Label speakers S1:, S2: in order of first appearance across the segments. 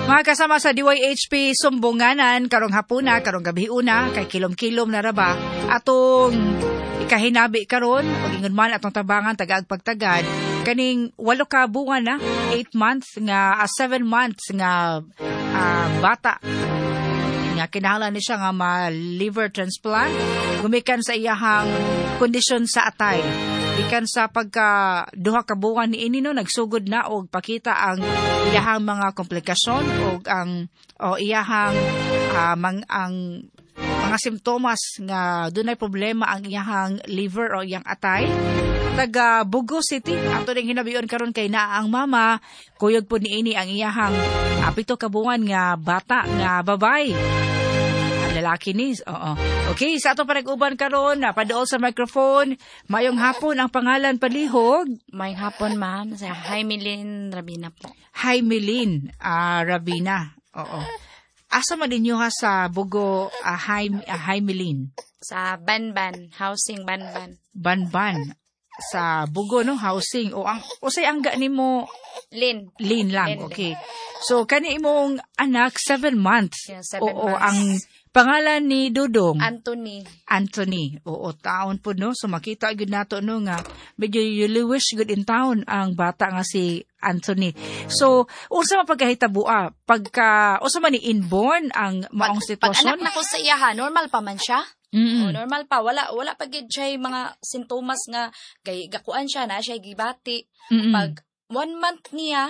S1: Mga kasama sa DYHP Sumbunganan, karong hapuna, karong gabi una, kay kilom-kilom na raba, atong ikahinabi karon o ingon man atong tabangan tagaag pagtagad, kaning 8 ka buwan na, 8 months, nga 7 months nga bata. Nga kinahanglan ni siya nga ma-liver transplant, gumikan sa iyahang kondisyon sa atay. Ikan sa pagka duha ka buwan ni ini no nagsugod na og pakita ang iyahang mga komplikasyon og ang iyahang ang mga simptomas nga dunay problema ang iyahang liver o iyang atay. Taga Bugo City ato ning hinabion karon kay naa ang mama kuyog po niini ang iyahang 7 ka buwan nga bata nga babay. Lalaki ni. Oo. Okay, sa ato panag-uban karon, paduol sa microphone. Mayong hapon ang pangalan palihog.
S2: Mayong hapon, ma'am. Sa Jaimilin Rabina po.
S1: Jaimilin Rabina. Oo. Asa man ninyo ha sa Bugo Jaimilin?
S2: Sa Banban, housing Banban.
S1: Banban. Sa Bugo no, housing. O say angga nimo
S2: Lin
S1: lang. Okay. So kani imong anak 7 months.
S2: Yeah, 7 months.
S1: Ang pangalan ni Dudong?
S2: Anthony.
S1: Oo, taon po no. So makita gyud nato no nga medyo yellowish good in town ang bata nga si Anthony. So unsa man pagkahitabo pagka unsa man ni inborn ang maong sitwasyon?
S2: Pag anak na ko sa iya normal pa man siya.
S1: Mm-hmm.
S2: Normal pa, wala pa gid siya mga sintomas nga kay gakuan siya na siya gibati.
S1: Mm-hmm.
S2: Pag 1 month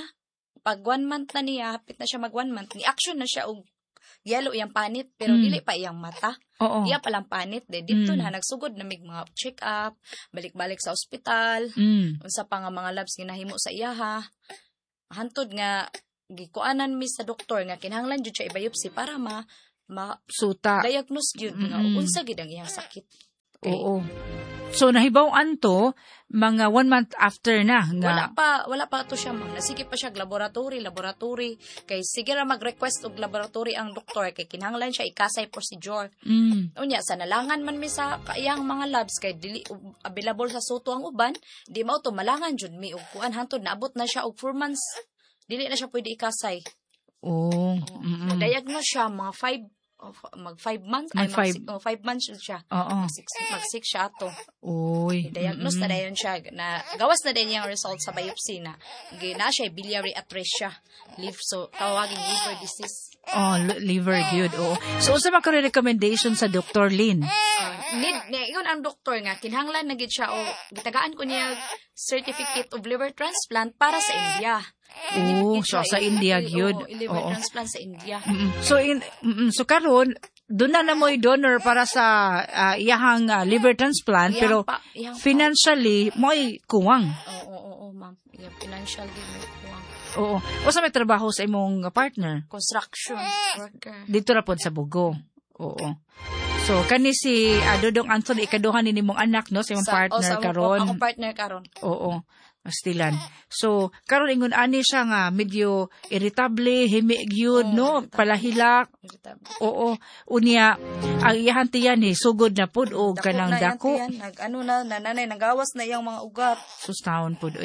S2: na niya, hapit na siya mag 1 month, ni action na siya og yellow iyang panit pero dili pa iyang mata.
S1: Oo.
S2: Iya pa lang panit dito na nagsugod na mig mga check up, balik-balik sa ospital. Unsa pa nga mga labs ginahimo sa iya hantod nga gikuanan mi sa doktor nga kinahanglan jud siya i-biopsy para
S1: suta
S2: diagnose gyud nga unsa gid ang iyang sakit. Okay.
S1: Oo. So nahibaw-an to mga 1 month after na nga.
S2: Wala pa to siya ma'am. Nasige pa siya laboratory kay sige ra mag-request og laboratory ang doktor kay kinahanglan siya ikasay procedure. Unya sa nalangan man mi sa kaiyang mga labs kay dili available sa suto ang uban, di mao to malangan jud mi og kuan hantod naabot na siya og 4 months. Dili na siya pwede ikasay. Diagnose siya mga 5 months. 5 months siya. Mag 6 siya ato.
S1: Uy.
S2: Diagnose na dayon siya. Na, gawas na din yung result sa biopsy na. Na siya, biliary atresia. So, tawagin liver disease.
S1: Liver good. So, unsa man ka recommendation sa Dr. Lin?
S2: Ingon ang doktor nga, kinahanglan na gid siya o gitagaan ko niya certificate of liver transplant para sa India.
S1: So sa India gyud.
S2: Liver transplant sa India.
S1: So karon doon na mo'y donor para sa iyahang liver transplant pero financially mo'y kuwang.
S2: Oo, ma'am. Financially mo'y kuwang.
S1: Oo. Usa may trabaho sa imong partner?
S2: Construction worker.
S1: Dito ra pod sa Bugo. Oo. So kani si Dudong Anthony ikaduha ni nimong anak no sa imong partner karon.
S2: Akong partner karon.
S1: Oo. Stilan. So, karon ingon ani siya nga medyo irritable, himi gyud no, palahilak. Oo. Unya ang iyang tiyan sugod na pud og kanang dako.
S2: Nanay nagawas na iyang mga ugat.
S1: Sustaon pud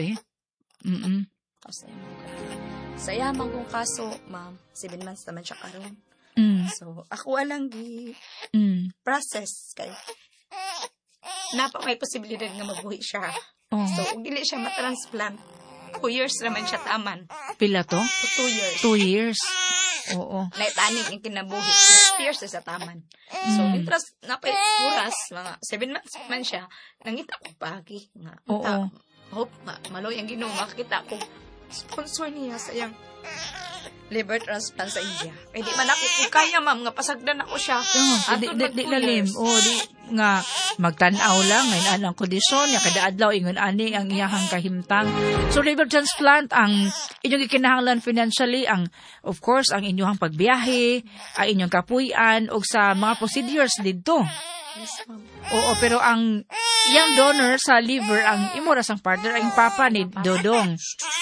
S2: Sa iya man kong kaso, ma'am, 7 months naman siya karon. So, ako alang process kay may posibilidad nga mabuhi siya. So, kung dili siya matransplant, 2 years naman siya taman.
S1: Pila to?
S2: 2 years.
S1: 2 years. Oo.
S2: Naitanig yung kinabuhi. 2 years na sa taman. So, intras, napay oras, mga 7 months man siya, nangita ko pagi. Hope, maloy ang Ginoo, makakita ko sponsor niya sa iyang liver transplant sa India. Eh, di man ako kung kaya, ma'am, nga pasagdan ako siya.
S1: Di lalim. Di nga magtanaw lang ngayon anang kondisyon niya kada adlaw ingon ani ang iyahang kahimtang. So liver transplant ang inyong gikinahanglan financially ang of course ang inyong pagbiyahe, ang inyong kapuy-an og sa mga procedures didto.
S2: Yes, ma'am.
S1: Oo, pero ang iyang donor sa liver ang imo ra sang partner ang papa ni Dodong.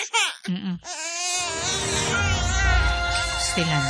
S1: Stilan.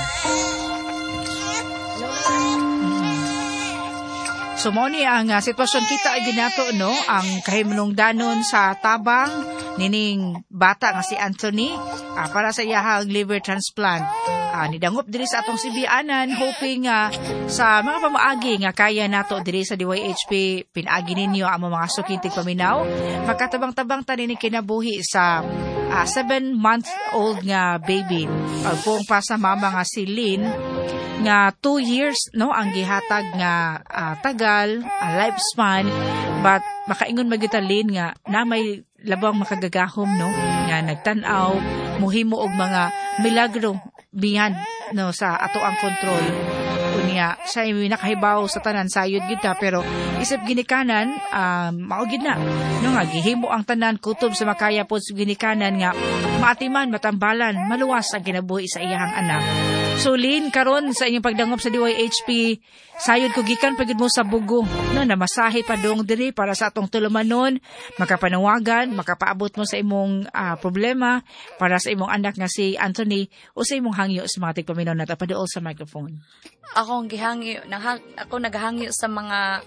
S1: So mo ni ang sitwasyon kita ay ginato no ang kahimlungdanon sa tabang nining bata nga si Anthony para sa iyahang liver transplant. nidangop diri sa atong sibianan, hoping sa mga pamaagi nga kaya nato diri sa DYHP pinaagi ninyo ang mga sukitig paminaw, makatabang-tabang tanin kinabuhi sa 7-month-old nga baby. Pagpong pa sa mama nga si Lynn nga 2 years no ang gihatag nga tagal lifespan, but makaingon magita Lynn nga na may labang makagagahom no nga nagtan-aw muhimo og mga milagro beyond no sa ato ang control. Unya sa nakahibaw sa tanan sayod gid ta, pero isip ginikanan mao gid na no nga gihimo ang tanan kutob sa makaya pod sa ginikanan nga maatiman matambalan maluwas ang kinabuhi sa iyahang anak. So Lynn, karon sa inyong pagdangop sa DYHP, sayod ko gikan pagid mo sa bugo no na masahe pa dong diri para sa atong tulumanon, makapanawagan, makapaabot mo sa imong problema para sa imong anak nga si Anthony o sa imong hangyo sa mga tigpaminaw nato. Paduol sa microphone.
S2: Ako naghangyo sa mga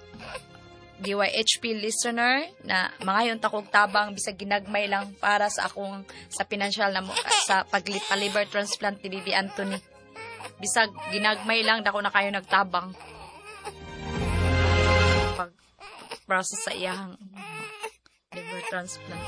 S2: DYHP listener na mga yung takog tabang bisag ginagmay lang para sa akong sa financial na sa pagliver transplant ni Bibi Anthony. Bisag ginagmay lang dako na kayo nagtabang pag process sa iyang liver transplant.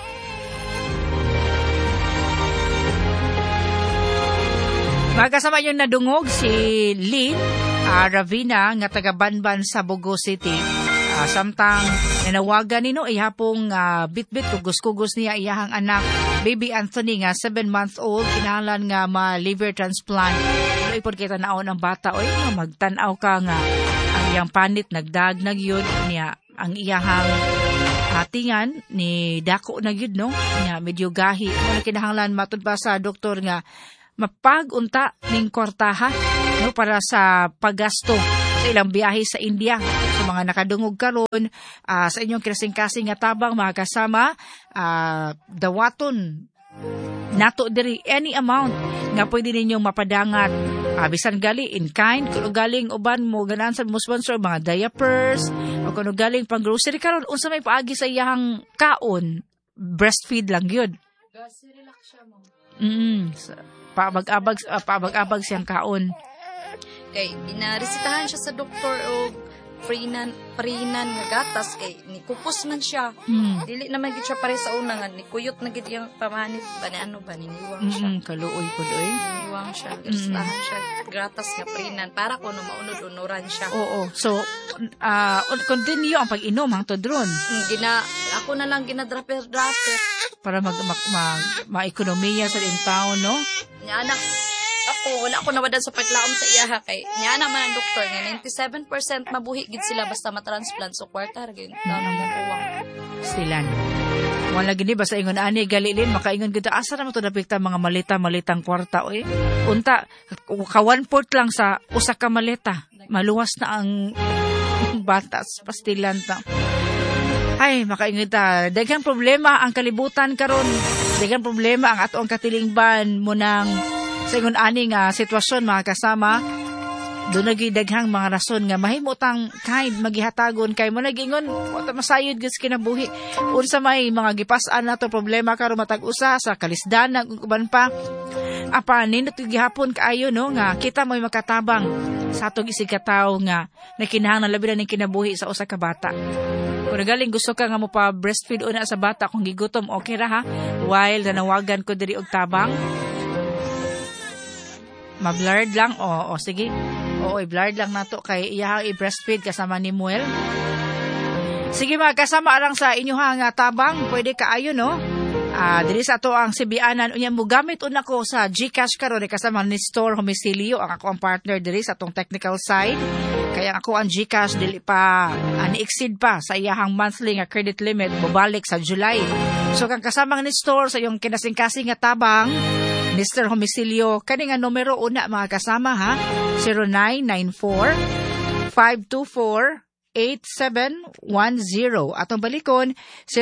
S1: Magkasama yung nadungog si Lynn Ravina nga taga Banban sa Bogo City. Samtang nanawagan nino ihapong bitbit kugos-kugos niya iyahang anak Baby Anthony nga 7-month-old kinahanglan nga ma-liver transplant. Ipod kita naon ang bata oy magtan-aw ka nga ang iyang panit nagdagnag yun niya ang iyahang atingan ni dako na gyud no niya medyo gahi mo kinahanglan matud pa sa doktor nga mapag-unta ning kwartaha no para sa paggasto sa ilang biyahe sa India. Sa mga nakadungog karon sa inyong kasing-kasing nga tabang mga kasama, dawaton nato diri any amount nga pwede ninyong mapadangat. Bisan gali in kind, kung galing uban mo ganan sa mo sponsor mga diapers o kung galing pang grocery karon unsa may paagi sa iyang kaon, breastfeed lang gyud.
S2: Relax siya mo.
S1: Pabag-abag siyang kaon.
S2: Kay binaresitahan siya sa doktor o prinan nga gatas kay nikupos man siya. Dili naman gid siya pare sa una nga nikuyot na gid yung pamanit ba ni ano ba niniwang siya.
S1: Kaluoy pud oy.
S2: Niniwang siya. Resitahan siya gatas nga prinan para kuno maunod-unuran siya.
S1: Oo. So continue ang pag-inom hangtod ron.
S2: Ako na lang ginadraper
S1: para ma-ekonomiya sa din taon no.
S2: Nya anak wala ako nawadan sa paglaom sa iyaha kay niya naman ang doktor nga 97% mabuhi gid sila basta matransplant so kwarta ra gyud daw nang uwang
S1: sila. Wala gini basta ingon ani galilin makaingon gid asa na mo to napikta mga malitang kwarta oy. Unta ka 1/4 lang sa usa ka maleta. Maluwas na ang batas pastilan ta. Ay, makaingon ta. Daghang problema ang kalibutan karon. Daghang problema ang ato ang katilingban mo nang sa ingon ani nga sitwasyon mga kasama. Doon nagidaghang mga rason nga mahimutang kind magihatagon kay mo nagingon wata masayod gid kinabuhi. Unsa may mga gipas-an nato problema karon matag usa sa kalisdan ug uban pa. Nindot gihapon kaayo no nga kita mo'y makatabang sa atong isigataw nga nakinahanglan labi na ning kinabuhi sa usa ka bata. Kung nagaling gusto ka nga mo pa breastfeed una sa bata kung gigutom okay ra ha. While nanawagan ko diri og tabang. Ma-blurred lang o sige. Oo, i-blurred lang nato kay iyahang i-breastfeed kasama ni Muel. Sige mga kasama arang sa inyohang tabang, pwede kaayo no. Dili sa ato ang sibianan unya mo gamit una ko sa GCash karon kasama ni Store Homicilio ang ako ang partner diri sa atong technical side. Kaya ako ang GCash dili pa ni-exceed pa sa iyahang monthly nga credit limit mobalik sa July. So kang kasama ni Store sa iyong kinasing-kasing nga tabang Mr. Homicilio, kani nga numero una mga kasama ha, 0994-524-8710. Atong balikon,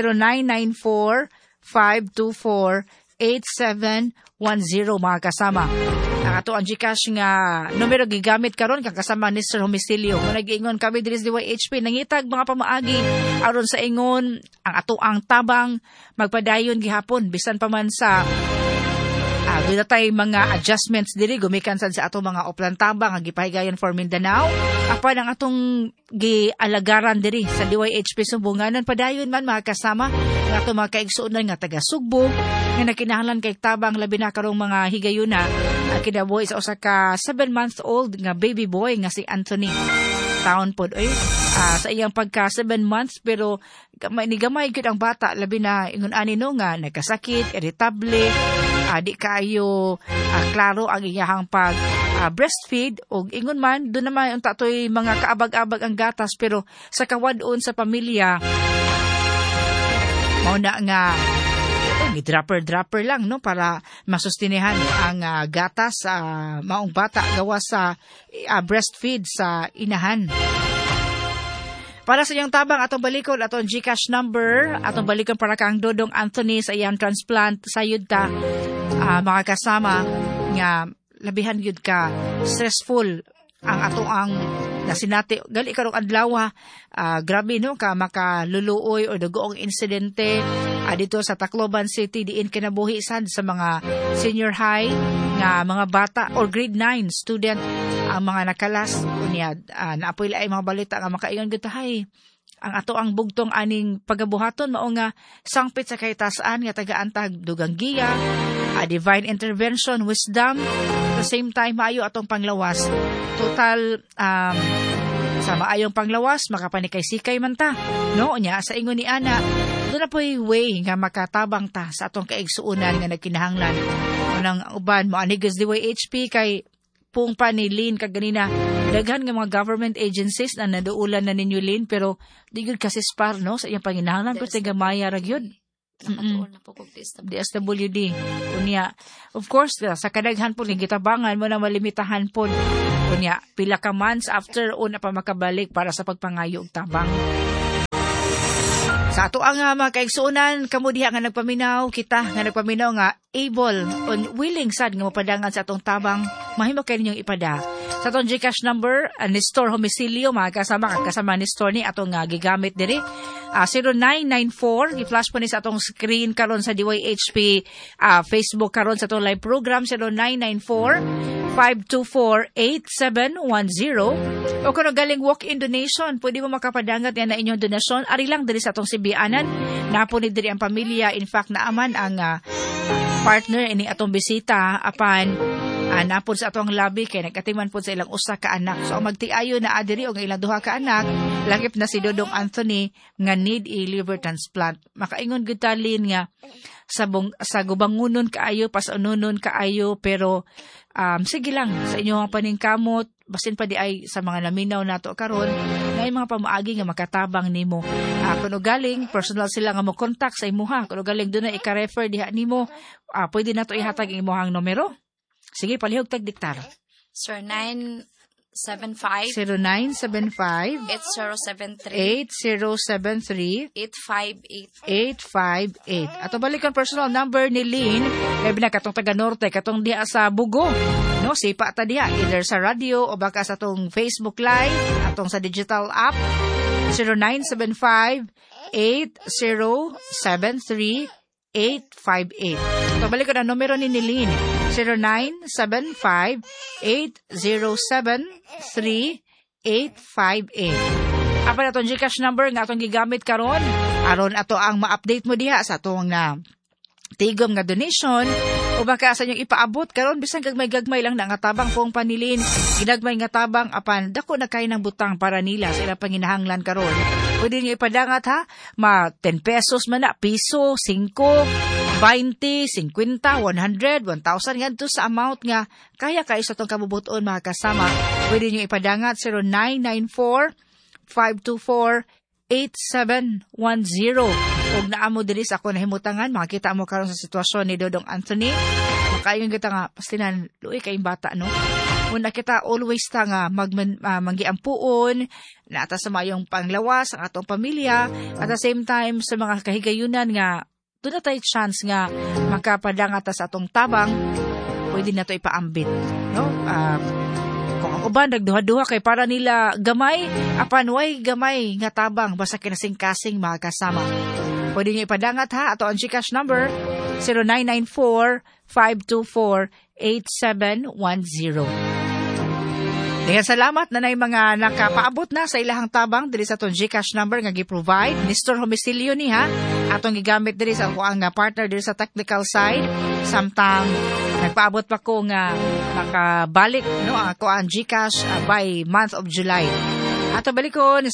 S1: 0994-524-8710 mga kasama. Ang ato ang GCash nga numero gigamit karon kang kasama ni Mr. Homicilio. Kung nag-ingon kami diri sa DYHP, nangitag mga pamaagi aron sa ingon ang ato ang tabang magpadayon gihapon bisan pa man sa Doon tay mga adjustments diri gumikan sad sa atong mga oplantabang nga gipahigayon for Mindanao. Apan ang atong gialagaran diri sa DYHP Sumbunganan padayon man mga kasama nga atong mga kaigsuonan nga taga Sugbo nga nakinahanglan kay tabang labi na karong mga higayuna. Kinabuhi sa usa ka 7-month-old nga baby boy nga si Anthony. Taon pod sa iyang pagka 7 months pero gamay gyud ang bata labi na ingon ani no nga nagkasakit, irritable, di kayo klaro ang iyahang pag breastfeed og ingon man do naman unta toy mga kaabag-abag ang gatas pero sa kawadon sa pamilya mao na nga dropper lang no para masustinehan ang gatas maong bata gawa sa breastfeed sa inahan. Para sa iyang tabang atong balikon atong GCash number atong balikon para kang Dodong Anthony sa iyang transplant sa yudta mga kasama nga labihan yud ka stressful ang ato ang nasinati gali karong adlaw grabe no ka makaluluoy o dugoong insidente dito sa Tacloban City diin kinabuhi sad sa mga senior high nga mga bata or grade 9 student ang mga nakalas unya naapoy ay mga balita nga makaingon gud hay ang ato ang bugtong aning pagabuhaton mao nga sangpit sa kahitasan nga tagaantag dugang giya divine intervention wisdom at the same time maayo atong panglawas total sa maayong panglawas makapanikay-sikay man ta no nya sa ingon ni ana doon na po'y way nga makatabang ta sa atong kaigsuunan nga nagkinahanglan unang uban mo anigas DYHP kay pung pa ni Lynn kaganina daghan nga mga government agencies na naduulan na ninyo Lynn pero di gyud kasi spar no sa iyang panginahanglan pero sa gamaya ra gyud DSWD unya of course sa kadaghan po gitabangan mo na malimitahan po unya pila ka months after una pa makabalik para sa pagpangayo og tabang. Sa ato ang mga kaigsuonan kamo diha nga nagpaminaw kita nga nagpaminaw nga able on willing sad nga mapadangan sa atong tabang mahimo kay ninyong ipada sa atong GCash number Nestor Homicilio mga kasama Nestor ni atong gigamit diri 0994 i-flash po ni sa atong screen karon sa DYHP Facebook karon sa atong live program 0994-524-8710 o kung galing walk-in donation pwede mo makapadangat yan na inyong donasyon ari lang diri sa atong sibianan napunid diri ang pamilya in fact naaman ang partner ini atong bisita apan napon sa atong labi kay nagkatiman po sa ilang usa ka anak so magtiayo na adiri og ilang duha ka anak langip na si Dodong Anthony nga need a liver transplant makaingon gud talin nga sa gubangunon kaayo pasaununon kaayo pero sige lang sa inyong paningkamot basin pa di ay sa mga naminaw nato karon nga mga pamaagi nga makatabang nimo kuno galing personal sila nga mo contact sa imuha kuno galing dunay ika-refer diha nimo pwede nato ihatag imuhang numero. Sige, palihog tagdiktar. 0975 8073 858 Ato balikan personal number ni Lynn labi na katong taga Norte katong diha sa Bugo no sipa ta diha either sa radio o baka sa atong Facebook live atong sa digital app 0975 8073 858. Pabalik ko na numero ni Nilin 0975-807-3858. Apa na itong GCash number nga atong gigamit karon aron ato ang ma-update mo diha sa atong na tigom nga donation o baka sa inyong ipaabot karon bisan kag may gagmay lang na nga tabang pong panilin ginagmay nga tabang apan dako na kay ng butang para nila sa ilang panginahanglan karon pwede niyo ipadangat ha ma 10 pesos man na piso 5 20 50 100 1,000 ngadto sa amount nga kaya kayo sa tong kabubuton mga kasama pwede niyo ipadangat 0994 524 8710 og naamo diri sa ako nahimutangan makita mo karon sa sitwasyon ni Dodong Anthony makaingon kita nga pastinan luoy kay bata no una kita always ta nga manggiampuon na ata sa mayong panglawas ang atong pamilya at the same time sa mga kahigayunan nga doon na tayo chance nga makapadangata sa atong tabang pwede na to ipaambit no kung ang uban nagduha-duha kay para nila gamay apan way gamay nga tabang basta kinasing-kasing mga kasama pwede niyo ipadangat ha ato ang GCash number 0994-524-8710. Daghang salamat na nay mga nakapaabot na sa ilahang tabang diri sa atong GCash number nga gi-provide. Mr. Homicilio ni ha. Atong gigamit diri sa ang partner diri sa technical side. Samtang nagpaabot pa ko nga makabalik no ako ang GCash by month of July. Ato balik ko ni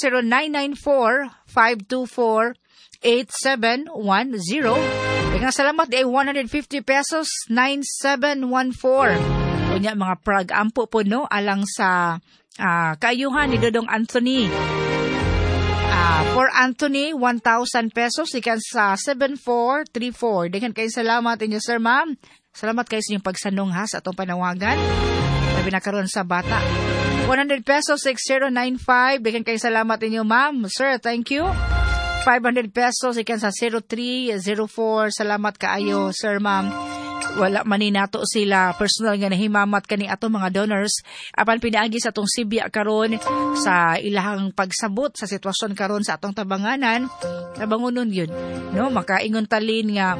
S1: 0994-524-8710. Daghang salamat ay 150 pesos 9714. Unya mga prag-ampo po no alang sa kaayuhan ni Dodong Anthony. For Anthony, 1,000 pesos ikan sa 7434. Daghang kayo salamat inyo sir ma'am. Salamat kayo sa inyong pagsanong ha sa atong panawagan. Sabi na karon sa bata. 100 pesos 6095. Daghang kayo salamat inyo ma'am. Sir, thank you. 500 pesos ikan sa 0304. Salamat kaayo sir ma'am. Wala man ni nato sila personal nga nahimamat kani ato mga donors apan pinaagi sa atong Sibya karon sa ilahang pagsabot sa sitwasyon karon sa atong tabanganan tabangonon yun no makaingon talin nga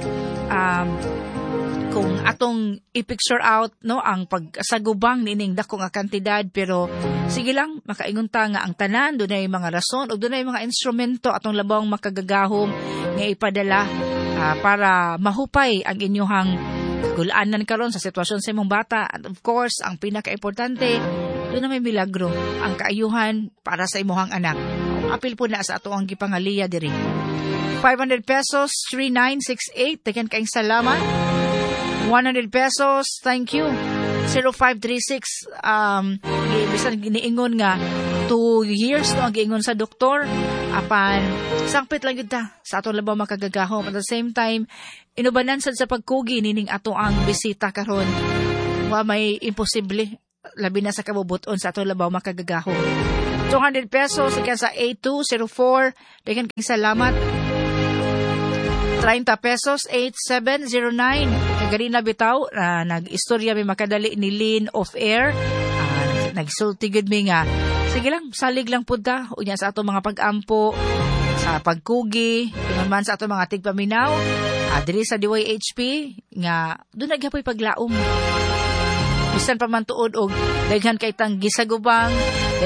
S1: kung atong i-picture out no ang pagsagubang nining dako nga kantidad pero sige lang makaingon ta nga ang tanan dunay mga rason ug dunay mga instrumento atong labawng makagagahom nga ipadala para mahupay ang inyong gulanan karon sa sitwasyon sa imong bata. And of course, ang pinaka-importante, doon na may milagro, ang kaayuhan para sa imong anak. Apil po na sa ato ang gipangaliya diri. 500 pesos, 3968. Daghang kaayong salamat. 100 pesos, thank you. 0536, bisan giniingon nga 2 years no ang giingon sa doktor apan sangpit lang yun ta sa ato labaw makagagahom at the same time inubanan sad sa pagkugi nining ato ang bisita karon wa may imposible labi na sa kabubuton sa ato labaw makagagahom. 200 pesos ikan sa 8204. Daghang kayong salamat. 30 pesos 8709. Kagari na bitaw nag-istorya may makadali ni Lynn off air. Nagsulti gud mi nga sige lang salig lang pud ta unya sa ato mga pag-ampo sa pagkugi ingon man sa ato mga tigpaminaw diri sa DYHP nga doon naghapoy paglaom bisan pa man tuod og daghan kay tang gisagubang